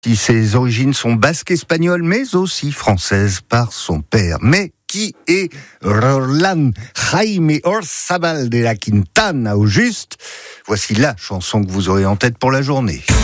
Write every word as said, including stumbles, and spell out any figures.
Si ses origines sont basques espagnoles, mais aussi françaises par son père. Mais qui est Roland Jaime Orzabal de la Quintana au juste? Voici la chanson que vous aurez en tête pour la journée.